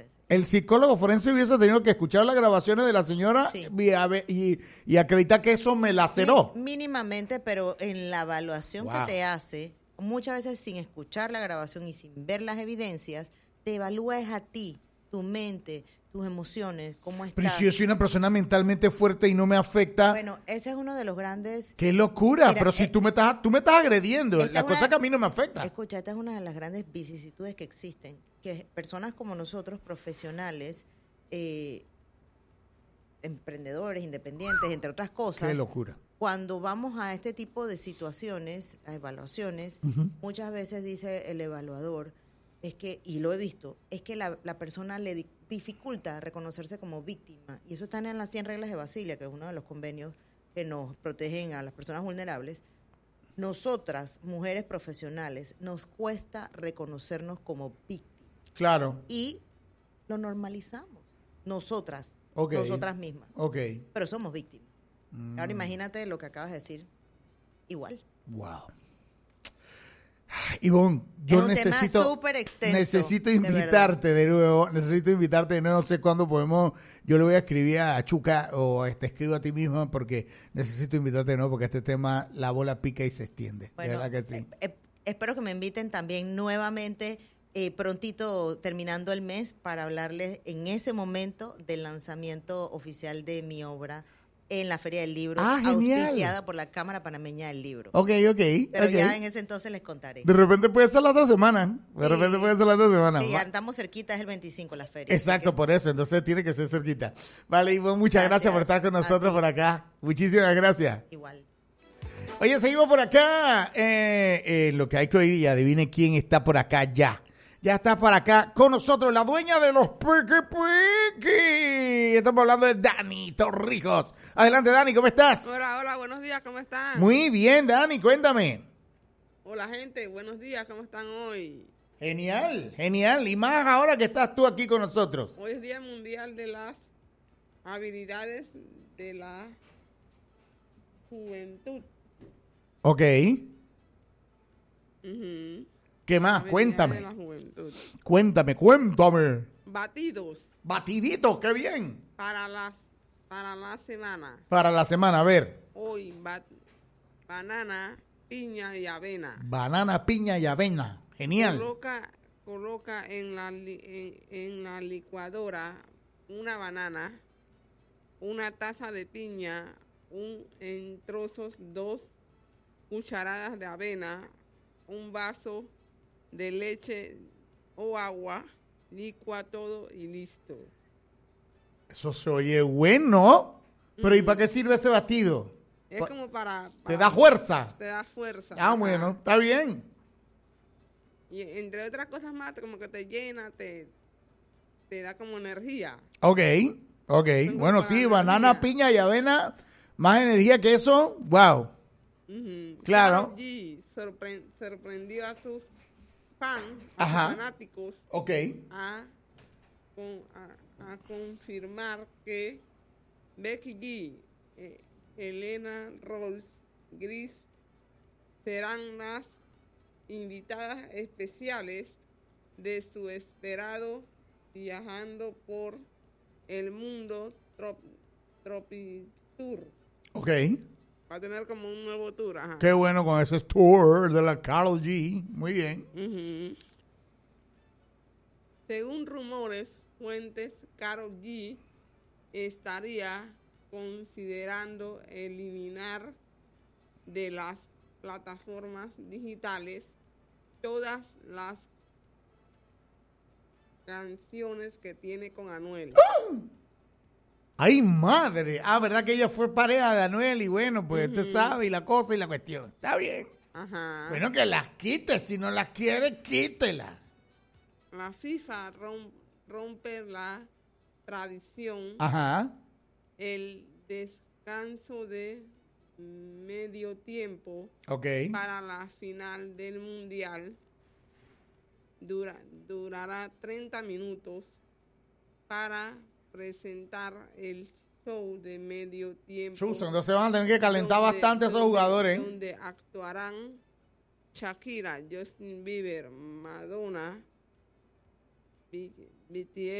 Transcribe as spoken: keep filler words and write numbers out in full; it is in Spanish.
forense. El psicólogo forense hubiese tenido que escuchar las grabaciones de la señora Sí. y, a ver- y, y acreditar que eso me laceró. Sí, mínimamente, pero en la evaluación Wow. que te hace, muchas veces sin escuchar la grabación y sin ver las evidencias, te evalúas a ti, tu mente, tus emociones, cómo Pero estás. si yo soy una persona mentalmente fuerte y no me afecta, Bueno, ese es uno de los grandes... qué locura. Mira, Pero si eh, tú me estás, tú me estás agrediendo, esta la es cosa una- que a mí no me afecta. Escucha, esta es una de las grandes vicisitudes que existen, que personas como nosotros, profesionales, eh, emprendedores, independientes, entre otras cosas, Qué locura. cuando vamos a este tipo de situaciones, a evaluaciones, Ujú. muchas veces dice el evaluador, es que, y lo he visto, es que la, la persona le di- dificulta reconocerse como víctima. Y eso está en las cien reglas de Basilia, que es uno de los convenios que nos protegen a las personas vulnerables. Nosotras, mujeres profesionales, nos cuesta reconocernos como víctimas. Claro. Y lo normalizamos. Nosotras, Ok. nosotras mismas. Ok. Pero somos víctimas. Mm. Ahora imagínate lo que acabas de decir. Igual. Wow. Ivonne, yo Es un tema necesito, súper extenso, necesito de invitarte de, nuevo, necesito invitarte de nuevo, no sé cuándo podemos, yo le voy a escribir a Chuca o te escribo a ti misma porque necesito invitarte de nuevo porque este tema, la bola pica y se extiende, Bueno, de verdad que sí. eh, eh, espero que me inviten también nuevamente eh, prontito terminando el mes para hablarles en ese momento del lanzamiento oficial de mi obra en la Feria del Libro, Ah, genial. auspiciada por la Cámara Panameña del Libro. Ok, ok, Pero ok. ya en ese entonces les contaré. De repente puede ser las dos semanas, de Sí. repente puede ser las dos semanas. Sí, Va- ya estamos cerquita, es el veinticinco la feria. Exacto, así que- por eso, entonces tiene que ser cerquita. Vale, Ivonne, muchas gracias, Gracias por estar con a nosotros ti. por acá. Muchísimas gracias. Igual. Oye, seguimos por acá. Eh, eh, lo que hay que oír y adivine quién está por acá ya. Ya está por acá con nosotros la dueña de los Piqui Piqui. Estamos hablando de Dani Torrijos. Adelante, Dani, ¿cómo estás? Hola, hola, buenos días, ¿cómo están? Muy bien, Dani, cuéntame. Hola, gente, buenos días, ¿cómo están hoy? Genial, genial. Y más ahora que estás tú aquí con nosotros. Hoy es Día Mundial de las Habilidades de la Juventud. Ok. Ujú. ¿Qué más? Habilidades Cuéntame. de la juventud. Cuéntame, cuéntame. Batidos Batiditos, qué bien. para las para la semana. Para la semana, a ver. Hoy, bat- banana, piña y avena. Banana, piña y avena. Genial. Coloca, coloca en la, li- en, en la licuadora una banana, una taza de piña, un, en trozos dos cucharadas de avena, un vaso de leche o agua, licua todo y listo. Eso se oye bueno. Pero ¿y para qué sirve ese batido? Es Pa- como para, ¿Te para- da fuerza? Te da fuerza. Ah, ajá. bueno, está bien. Y entre otras cosas más, como que te llena, te, te da como energía. Ok, ok. Tengo Bueno, para sí, la banana, energía. piña y avena. Más energía que eso. Wow. Ujú. Claro. Karol G sorpre- sorprendió a sus fans, Ajá. a sus fanáticos, Ok. a, con- a- a confirmar que Becky G, eh, Elena Rose, Gris serán las invitadas especiales de su esperado Viajando por el Mundo trop, Tropi Tour. Ok. Va a tener como un nuevo tour, ajá. Qué bueno con ese tour de la Karol G. Muy bien. Ujú. Según rumores, fuentes, Karol G estaría considerando eliminar de las plataformas digitales todas las canciones que tiene con Anuel. ¡Ay, madre! Ah, ¿verdad que ella fue pareja de Anuel? Y bueno, pues usted Ujú. sabe, y la cosa y la cuestión. Está bien. Ajá. Bueno, que las quite. Si no las quiere, quítela. La FIFA rom- rompe la tradición. Ajá. El descanso de medio tiempo Ok. para la final del mundial dura, durará treinta minutos para presentar el show de medio tiempo. Susan, entonces van a tener que calentar donde- bastante a esos donde- jugadores. ¿eh? Donde actuarán Shakira, Justin Bieber, Madonna, B- B T S.